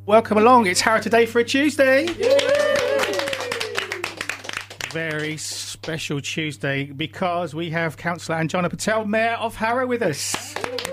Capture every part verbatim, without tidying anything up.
Welcome along. It's Harrow Today for a Tuesday. Yay! Very special Tuesday because we have Councillor Anjana Patel, Mayor of Harrow, with us.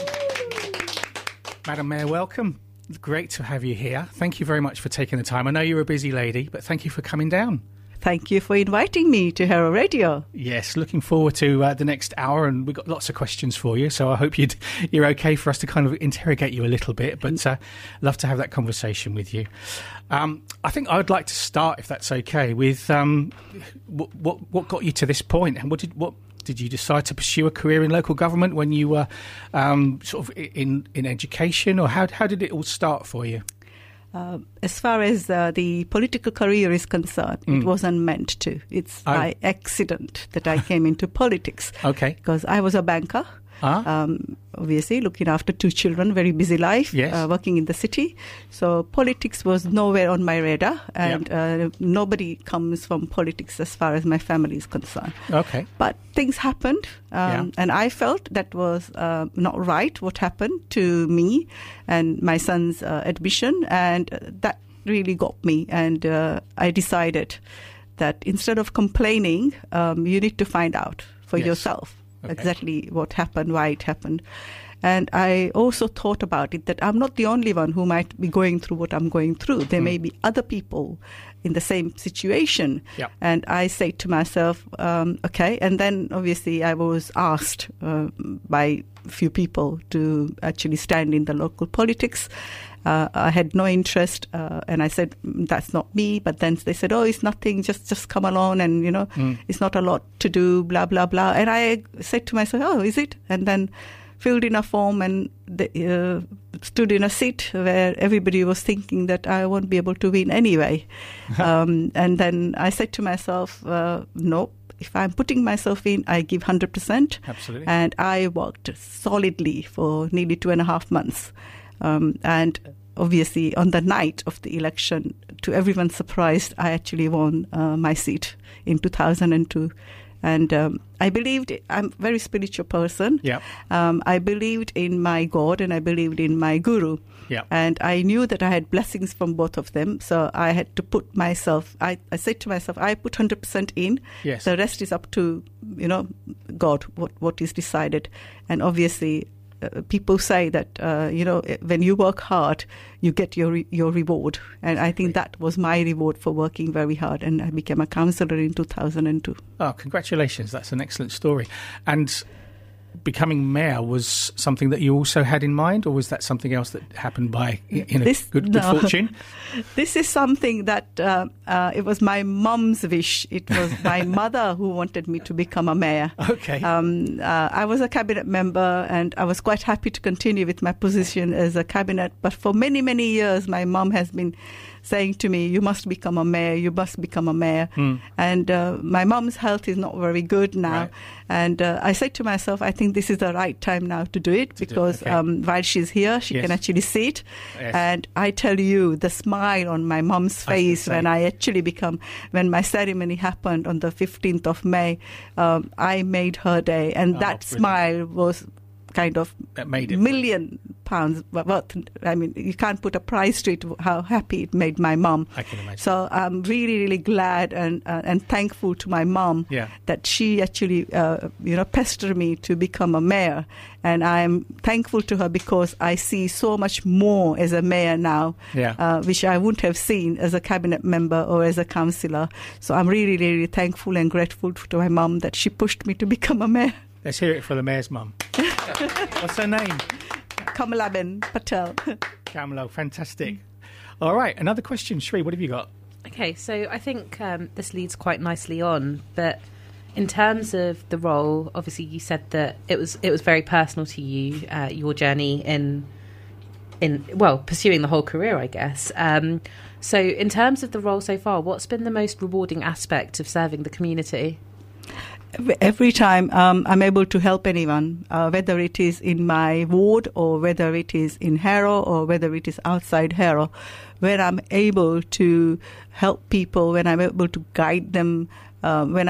Madam Mayor, welcome. Great to have you here. Thank you very much for taking the time. I know you're a busy lady, but thank you for coming down. Thank you for inviting me to Harrow Radio. Yes, looking forward to uh, the next hour, and we've got lots of questions for you, so I hope you'd, you're okay for us to kind of interrogate you a little bit, but uh, love to have that conversation with you. Um, I think I would like to start, if that's okay, with um, what, what what got you to this point, and what did what did you decide to pursue a career in local government when you were um, sort of in in education, or how how did it all start for you? Uh, as far as uh, the political career is concerned, mm. it wasn't meant to. It's oh. by accident that I came into politics. Okay. Because I was a banker, ah. um, obviously looking after two children, very busy life, yes. uh, working in the city. So politics was nowhere on my radar, and yep. uh, nobody comes from politics as far as my family is concerned. Okay. But things happened, um, yeah. and I felt that was uh, not right what happened to me and my son's uh, admission, and that really got me, and uh, I decided that instead of complaining, um, you need to find out for yes. yourself okay. exactly what happened, why it happened. And I also thought about it that I'm not the only one who might be going through what I'm going through. There mm. may be other people in the same situation. Yep. And I say to myself, um, okay. And then obviously I was asked uh, by a few people to actually stand in the local politics. Uh, I had no interest, uh, and I said, that's not me. But then they said, oh, it's nothing, just just come along, and, you know, mm. it's not a lot to do, blah, blah, blah. And I said to myself, oh, is it? And then filled in a form and the, uh, stood in a seat where everybody was thinking that I won't be able to win anyway. um, and then I said to myself, uh, no. If I'm putting myself in, I give one hundred percent. Absolutely. And I worked solidly for nearly two and a half months. Um, and obviously, on the night of the election, to everyone's surprise, I actually won uh, my seat in two thousand two. And um, I believed, I'm a very spiritual person. Yeah. Um, I believed in my God and I believed in my guru. Yeah. And I knew that I had blessings from both of them. So I had to put myself, I, I said to myself, I put one hundred percent in. Yes. The rest is up to, you know, God, what, what is decided. And obviously, uh, people say that, uh, you know, when you work hard, you get your re- your reward. And I think that was my reward for working very hard. And I became a councillor in two thousand two. Oh, congratulations. That's an excellent story. And becoming mayor was something that you also had in mind, or was that something else that happened by in a this, good, good no. fortune? This is something that uh, uh, it was my mum's wish. It was my mother who wanted me to become a mayor. Okay. Um, uh, I was a cabinet member and I was quite happy to continue with my position as a cabinet. But for many, many years, my mum has been saying to me, you must become a mayor, you must become a mayor. Mm. And uh, my mum's health is not very good now. Right. And uh, I said to myself, I think this is the right time now to do it, to because do it. Okay. um, while she's here, she yes. can actually see it. Yes. And I tell you, the smile on my mum's face I when I actually become, when my ceremony happened on the fifteenth of May, um, I made her day. And oh, that brilliant. smile was kind of that made it million pounds worth. I mean, you can't put a price to it, how happy it made my mum. I can imagine. So I'm really, really glad and uh, and thankful to my mum yeah. that she actually, uh, you know, pestered me to become a mayor. And I'm thankful to her because I see so much more as a mayor now, yeah. uh, which I wouldn't have seen as a cabinet member or as a councillor. So I'm really, really thankful and grateful to my mum that she pushed me to become a mayor. Let's hear it for the mayor's mum. What's her name? Kamalaben Patel. Kamala, fantastic. All right, another question. Shri, what have you got? Okay, so I think um, this leads quite nicely on, but in terms of the role, obviously you said that it was it was very personal to you, uh, your journey in, in well, pursuing the whole career, I guess. Um, so in terms of the role so far, what's been the most rewarding aspect of serving the community? Every time um, I'm able to help anyone, uh, whether it is in my ward or whether it is in Harrow or whether it is outside Harrow, when I'm able to help people, when I'm able to guide them, uh, when I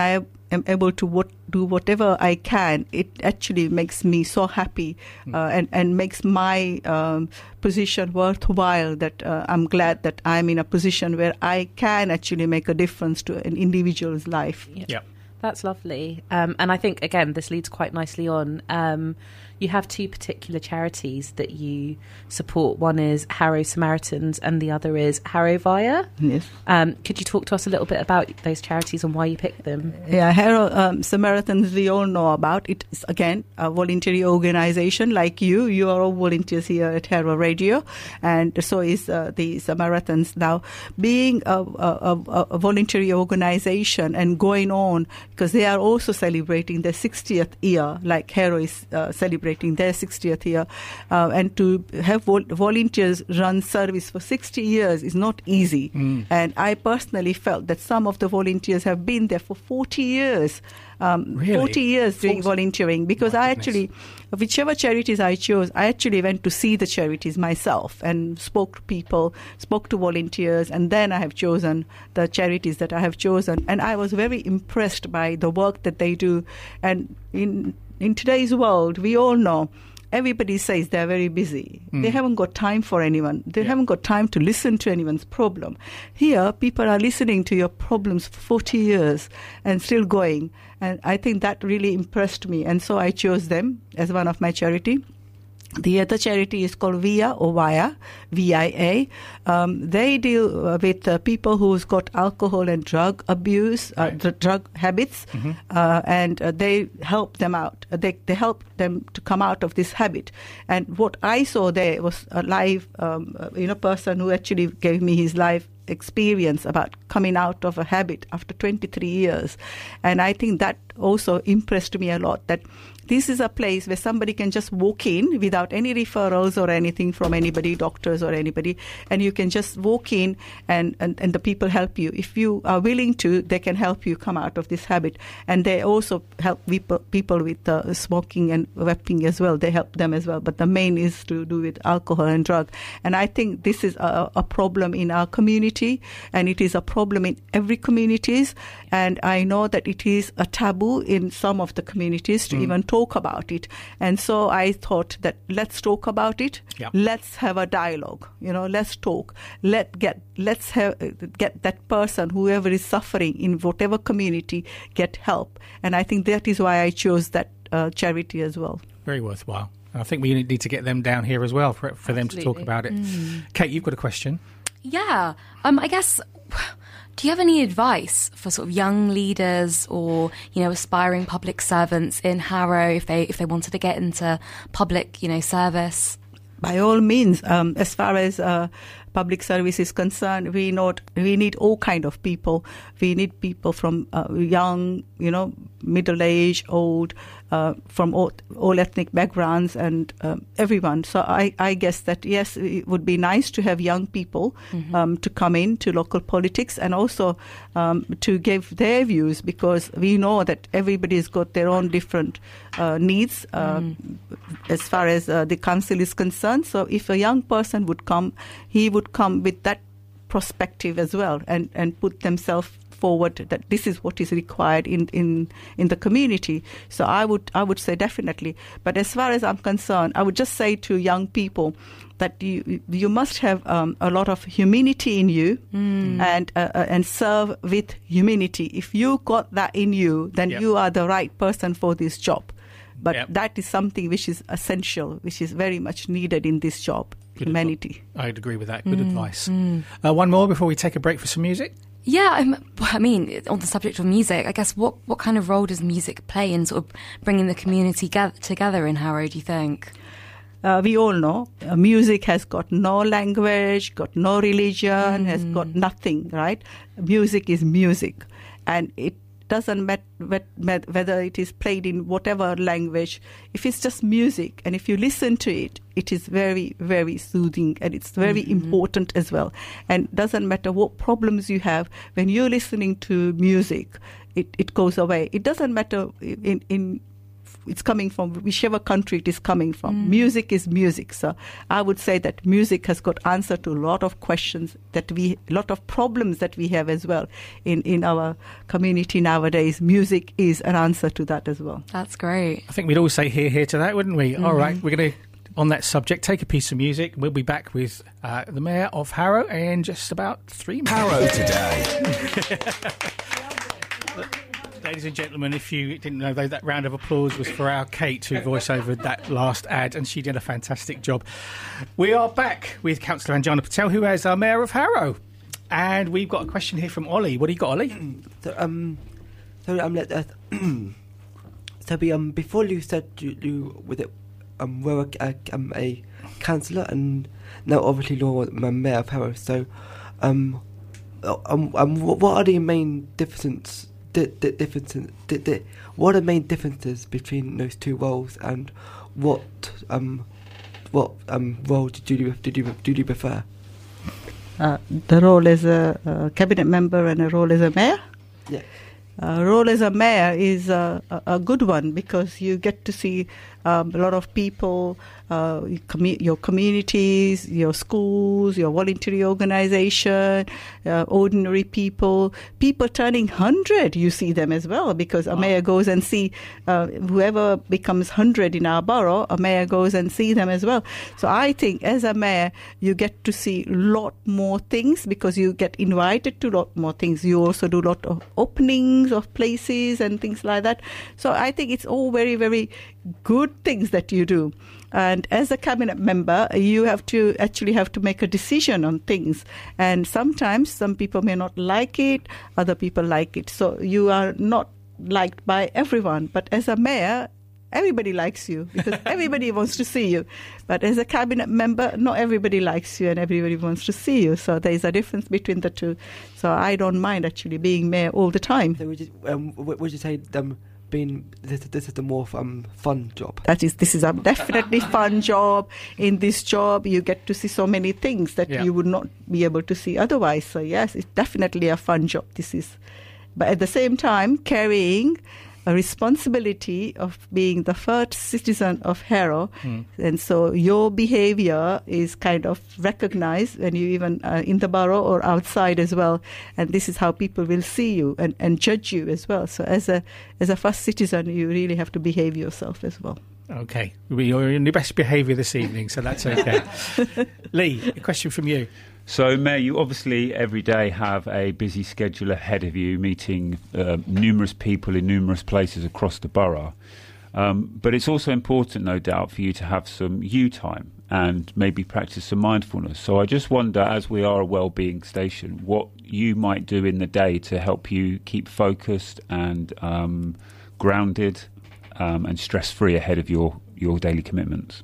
am able to what, do whatever I can, it actually makes me so happy uh, and, and makes my um, position worthwhile, that uh, I'm glad that I'm in a position where I can actually make a difference to an individual's life. Yeah. Yeah. That's lovely. Um, and I think, again, this leads quite nicely on. Um, you have two particular charities that you support. One is Harrow Samaritans and the other is Harrow Via. Yes. Um, could you talk to us a little bit about those charities and why you picked them? Yeah, Harrow um, Samaritans, we all know about. It is, again, a voluntary organization like you. You are all volunteers here at Harrow Radio, and so is uh, the Samaritans. Now, being a, a, a, a voluntary organization and going on, because they are also celebrating their sixtieth year, like Harrow is uh, celebrating their sixtieth year, uh, and to have vol- volunteers run service for sixty years is not easy. Mm. And I personally felt that some of the volunteers have been there for forty years. Um, really? forty years doing volunteering, because I actually, whichever charities I chose, I actually went to see the charities myself and spoke to people, spoke to volunteers, and then I have chosen the charities that I have chosen. And I was very impressed by the work that they do. And in in today's world, we all know, everybody says they're very busy. Mm. They haven't got time for anyone. They yeah. haven't got time to listen to anyone's problem. Here, people are listening to your problems for forty years and still going. And I think that really impressed me. And so I chose them as one of my charity. The other charity is called Via or Via, V I A. Um, they deal uh, with uh, people who's got alcohol and drug abuse, uh, right. dr- drug habits, mm-hmm. uh, and uh, they help them out. Uh, they they help them to come out of this habit. And what I saw there was a live, um, uh, you know, person who actually gave me his life experience about coming out of a habit after twenty-three years. And I think that also impressed me a lot, that this is a place where somebody can just walk in without any referrals or anything from anybody, doctors or anybody, and you can just walk in and, and, and the people help you. If you are willing to, they can help you come out of this habit. And they also help people, people with uh, smoking and vaping as well. They help them as well. But the main is to do with alcohol and drug. And I think this is a, a problem in our community, and it is a problem in every communities. And I know that it is a taboo in some of the communities to mm. even talk about it. And so I thought that let's talk about it. Yeah. Let's have a dialogue. You know, let's talk. Let get let's have get that person, whoever is suffering in whatever community, get help. And I think that is why I chose that uh, charity as well. Very worthwhile. And I think we need to get them down here as well for for them to talk about it. Mm. Kate, you've got a question. Yeah. Um. I guess. Do you have any advice for sort of young leaders or, you know, aspiring public servants in Harrow if they if they wanted to get into public, you know, service? By all means, um, as far as uh, public service is concerned, we not we need all kind of people. We need people from uh, young, you know, middle age, old, uh, from all, all ethnic backgrounds, and um, everyone. So I, I guess that yes, it would be nice to have young people mm-hmm. um, to come in to local politics, and also um, to give their views, because we know that everybody's got their own different uh, needs uh, mm. as far as uh, the council is concerned. So if a young person would come, he would come with that perspective as well, and, and put themselves forward that this is what is required in, in, in the community. So I would I would say definitely. But as far as I'm concerned, I would just say to young people that you you must have um, a lot of humanity in you mm. and uh, and serve with humanity. If you got that in you, then yep. you are the right person for this job. But yep. that is something which is essential, which is very much needed in this job. Good humanity. Adv- I'd agree with that. Good mm. advice. Mm. Uh, one more before we take a break for some music. Yeah, I'm, I mean, on the subject of music, I guess what, what kind of role does music play in sort of bringing the community ge- together in Harrow, do you think? Uh, we all know uh, music has got no language, got no religion, mm. has got nothing, right? Music is music, and it doesn't matter whether it is played in whatever language. If it's just music, and if you listen to it, it is very, very soothing, and it's very mm-hmm. important as well. And doesn't matter what problems you have, when you're listening to music, it, it goes away. It doesn't matter in, in it's coming from, whichever country it is coming from. Mm. Music is music. So I would say that music has got answer to a lot of questions that we, a lot of problems that we have as well in, in our community nowadays. Music is an answer to that as well. That's great. I think we'd all say hear, hear to that, wouldn't we? Mm-hmm. All right, we're going to, on that subject, take a piece of music. We'll be back with uh, the Mayor of Harrow in just about three minutes. Harrow Today. Ladies and gentlemen, if you didn't know, though, that round of applause was for our Kate, who voiced over that last ad, and she did a fantastic job. We are back with Councillor Anjana Patel, who is our Mayor of Harrow. And we've got a question here from Ollie. What do you got, Ollie? So, um, so, um, let, uh, so be, um, before you said you, you with it, um, were a, a, um, a councillor, and now obviously you're a Mayor of Harrow. So, um, um, um, what are the main differences? The, the differences. The, the, what are the main differences between those two roles, and what um, what um role did you did you did you prefer? Uh, the role as a, a cabinet member and a role as a mayor. Yeah. Uh, role as a mayor is a, a, a good one because you get to see um, a lot of people, uh, your, commu- your communities, your schools, your voluntary organisation, uh, ordinary people, people turning one hundred, you see them as well because a wow. mayor goes and see uh, whoever becomes one hundred in our borough, a mayor goes and see them as well. So I think as a mayor, you get to see a lot more things because you get invited to a lot more things. You also do a lot of openings of places and things like that. So I think it's all very, very good things that you do. And as a cabinet member, you have to actually have to make a decision on things. And sometimes some people may not like it, other people like it. So you are not liked by everyone. But as a mayor, everybody likes you because everybody wants to see you. But as a cabinet member, not everybody likes you and everybody wants to see you. So there is a difference between the two. So I don't mind actually being mayor all the time. So would you, um, would you say um, being this, this is the more um, fun job? That is, this is a definitely fun job. In this job, you get to see so many things that yeah. you would not be able to see otherwise. So yes, it's definitely a fun job. This is, but at the same time, carrying a responsibility of being the first citizen of Harrow. Mm. And so your behavior is kind of recognized when you even uh, in the borough or outside as well. And this is how people will see you and, and judge you as well. So as a as a first citizen, you really have to behave yourself as well. Okay. You're in your best behaviour this evening, so that's okay. Lee, a question from you. So, Mayor, you obviously every day have a busy schedule ahead of you, meeting uh, numerous people in numerous places across the borough. Um, but it's also important, no doubt, for you to have some you time and maybe practice some mindfulness. So I just wonder, as we are a wellbeing station, what you might do in the day to help you keep focused and um, grounded um, and stress-free ahead of your, your daily commitments.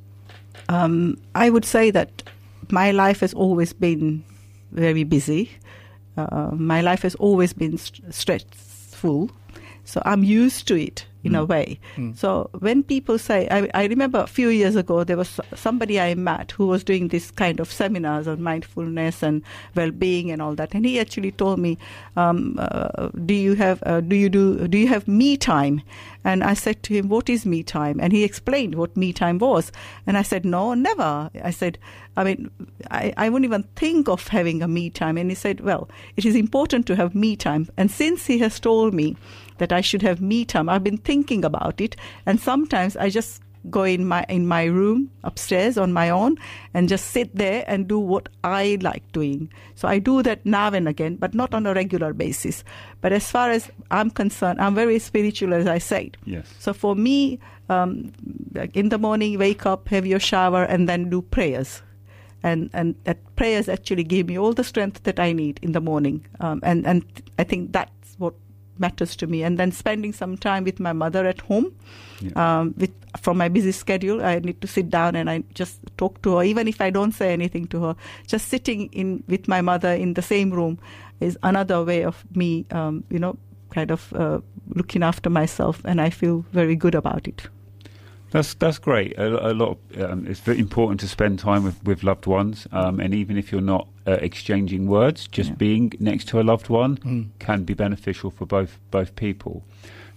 Um, I would say that my life has always been very busy. Uh, my life has always been st- stressful. So I'm used to it in mm. a way. Mm. So when people say, I, I remember a few years ago, there was somebody I met who was doing this kind of seminars on mindfulness and well-being and all that. And he actually told me, um, uh, do you have, uh, do you do, do you have me time? And I said to him, what is me time? And he explained what me time was. And I said, no, never. I said, I mean, I, I wouldn't even think of having a me time. And he said, well, it is important to have me time. And since he has told me that I should have me time, I've been thinking about it. And sometimes I just go in my in my room upstairs on my own and just sit there and do what I like doing. So I do that now and again, but not on a regular basis. But as far as I'm concerned, I'm very spiritual, as I said. Yes. So for me, um, like in the morning, wake up, have your shower, and then do prayers. And and that prayers actually give me all the strength that I need in the morning. Um, and, and I think that's what matters to me. And then spending some time with my mother at home. Yeah. Um, with from my busy schedule, I need to sit down and I just talk to her, even if I don't say anything to her. Just sitting in with my mother in the same room is another way of me, um, you know, kind of uh, looking after myself, and I feel very good about it. That's that's great. A, a lot. Of, um, it's very important to spend time with, with loved ones, um, and even if you're not uh, exchanging words, just yeah. being next to a loved one mm. can be beneficial for both both people.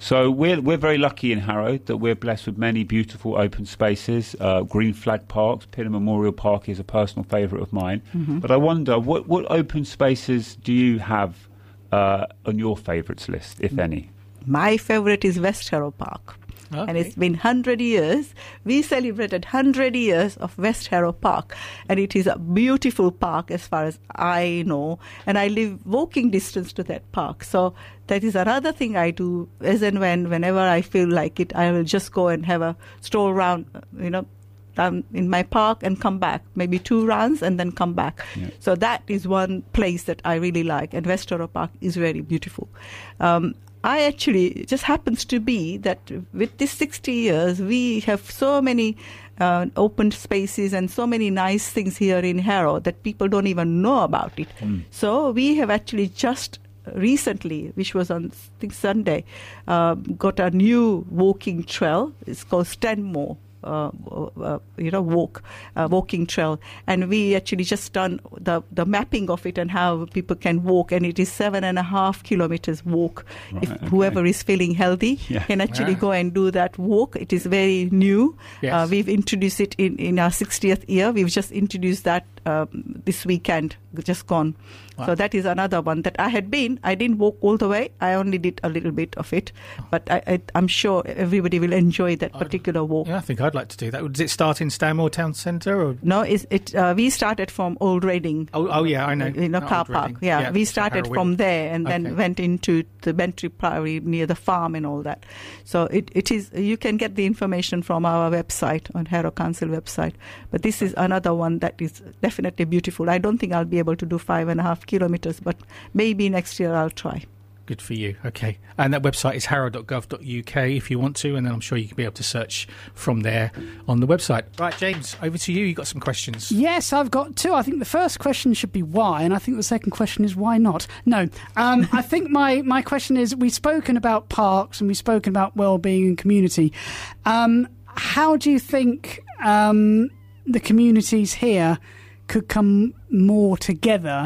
So we're we're very lucky in Harrow that we're blessed with many beautiful open spaces, uh, green flag parks. Pinner Memorial Park is a personal favourite of mine. Mm-hmm. But I wonder, what what open spaces do you have uh, on your favourites list, if any? My favourite is West Harrow Park. Okay. And it's been one hundred years. We celebrated one hundred years of West Harrow Park. And it is a beautiful park as far as I know. And I live walking distance to that park. So that is another thing I do as and when, whenever I feel like it, I will just go and have a stroll around, you know, down in my park and come back. Maybe two runs and then come back. Yeah. So that is one place that I really like. And West Harrow Park is very beautiful. Um, I actually, it just happens to be that with this sixty years, we have so many uh, open spaces and so many nice things here in Harrow that people don't even know about it. Mm. So we have actually just recently, which was on I think Sunday, uh, got a new walking trail. It's called Stanmore. Uh, uh, you know, walk, uh, walking trail, and we actually just done the the mapping of it and how people can walk, and it is seven and a half kilometers walk. Right, if okay. whoever is feeling healthy yeah. can actually Wow. go and do that walk. It is very new. Yes. Uh, we've introduced it in in our sixtieth year. We've just introduced that um, this weekend, just gone. Wow. So that is another one that I had been. I didn't walk all the way. I only did a little bit of it, but I, I, I'm sure everybody will enjoy that particular walk. Yeah, I think I'd like to do that. Does it start in Stanmore Town Centre? Or? No, it's, it. Uh, we started from Old Reading. Oh, oh yeah, I know. You know, Not car Old park. Reading. Yeah, Yeah, we it's started Harrow from Wigan. there and then Okay. went into the Bentry Priory near the farm and all that. So it, it is. You can get the information from our website, on Harrow Council website. But this is another one that is definitely beautiful. I don't think I'll be able to do five and a half kilometres, but maybe next year I'll try. Good for you. Okay. And that website is harrow dot gov dot U K if you want to, and then I'm sure you can be able to search from there on the website. Right, James, over to you. You've got some questions. Yes, I've got two. I think the first question should be why, and I think the second question is why not? No, um, I think my, my question is, we've spoken about parks and we've spoken about well-being and community. Um, how do you think um, the communities here could come more together,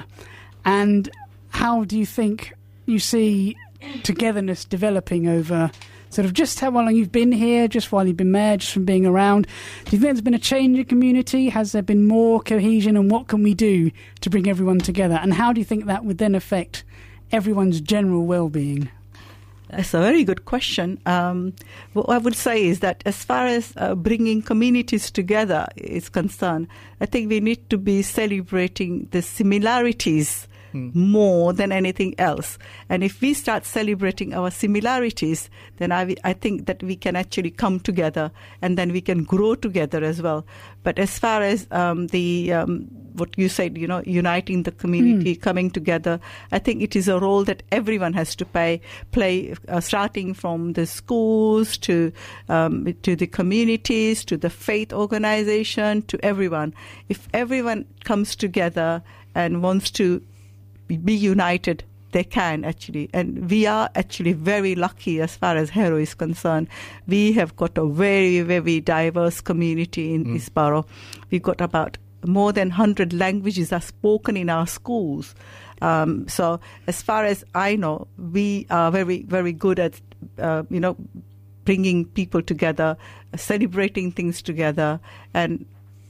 and how do you think you see togetherness developing over sort of just how long you've been here, just while you've been there, just from being around? Do you think there's been a change in community? Has there been more cohesion, and what can we do to bring everyone together? And how do you think that would then affect everyone's general well-being? That's a very good question. Um, what I would say is that as far as uh, bringing communities together is concerned, I think we need to be celebrating the similarities mm. more than anything else. And if we start celebrating our similarities, then I, I think that we can actually come together, and then we can grow together as well. But as far as um, the um, what you said, you know, uniting the community, mm. coming together, I think it is a role that everyone has to play, play uh, starting from the schools to um, to the communities, to the faith organization, to everyone. If everyone comes together and wants to be united, they can actually. And we are actually very lucky as far as Harrow is concerned. We have got a very, very diverse community in mm. this borough. We've got about more than one hundred languages are spoken in our schools. Um, so as far as I know, we are very, very good at, uh, you know, bringing people together, celebrating things together. And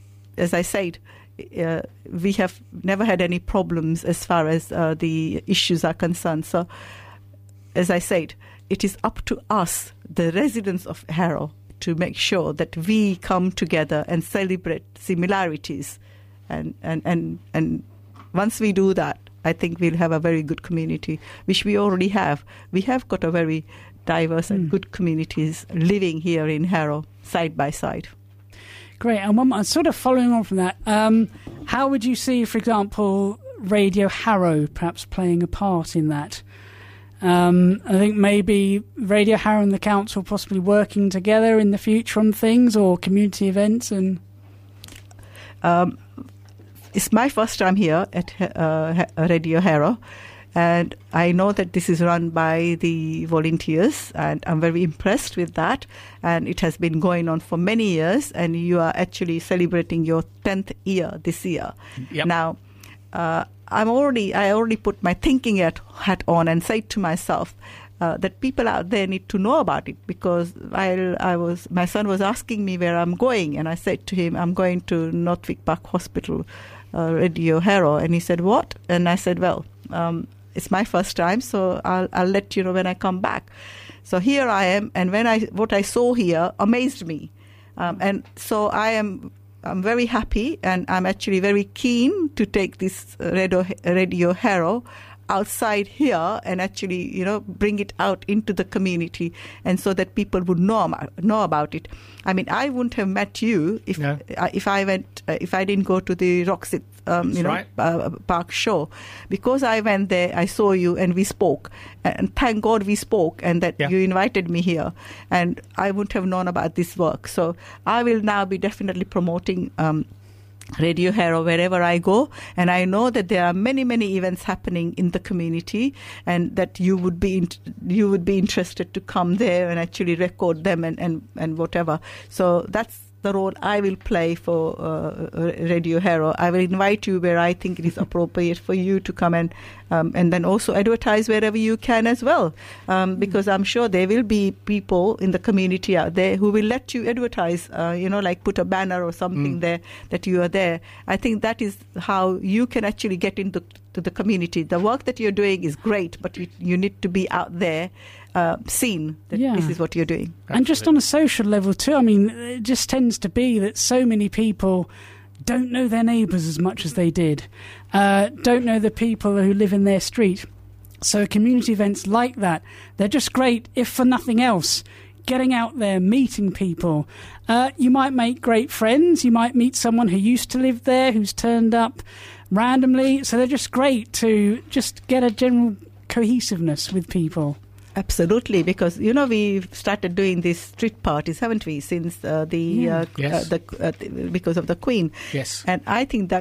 as I said, uh, we have never had any problems as far as uh, the issues are concerned. So as I said, it is up to us, the residents of Harrow, to make sure that we come together and celebrate similarities. And, and, and, and once we do that, I think we'll have a very good community, which we already have. We have got a very diverse mm. and good communities living here in Harrow, side by side. Great. And one more, sort of following on from that, um, how would you see, for example, Radio Harrow perhaps playing a part in that? Um, I think maybe Radio Harrow and the council possibly working together in the future on things or community events. And um, it's my first time here at uh, Radio Harrow, and I know that this is run by the volunteers, and I'm very impressed with that. And it has been going on for many years, and you are actually celebrating your tenth year this year. Yep. Now, uh, I'm already I already put my thinking hat, hat on and said to myself, uh, that people out there need to know about it. Because while I was, my son was asking me where I'm going, and I said to him, I'm going to Northwick Park Hospital, uh, Radio Harrow, and he said, what? And I said, well, um, it's my first time, so I'll, I'll let you know when I come back. So here I am, and when I what I saw here amazed me, um, and so I am I'm very happy, and I'm actually very keen to take this Radio, Radio Harrow outside here and actually, you know, bring it out into the community, and so that people would know know about it. I mean, I wouldn't have met you if No. uh, if I went uh, if I didn't go to the Roxy, um, you know, right. uh, Park show, because I went there, I saw you, and we spoke, and thank God we spoke, and that Yeah. you invited me here, and I wouldn't have known about this work. So I will now be definitely promoting Um, Radio Harrow wherever I go, and I know that there are many many events happening in the community, and that you would be in, you would be interested to come there and actually record them and, and, and whatever. So that's the role I will play for uh, Radio Harrow. I will invite you where I think it is appropriate for you to come, and um, and then also advertise wherever you can as well, um, because I'm sure there will be people in the community out there who will let you advertise, uh, you know, like put a banner or something Mm. there that you are there. I think that is how you can actually get into to the community. The work that you're doing is great, but you, you need to be out there, uh, seen that Yeah. this is what you're doing. And just on a social level too, I mean, it just tends to be that so many people don't know their neighbours as much as they did, uh, don't know the people who live in their street. So community events like that, they're just great, if for nothing else. Getting out there, meeting people. Uh, you might make great friends. You might meet someone who used to live there, who's turned up randomly. So they're just great to just get a general cohesiveness with people. Absolutely, because you know we've started doing these street parties, haven't we, since uh, the Yeah. uh, Yes. uh, the uh, th- because of the Queen, Yes. and I think that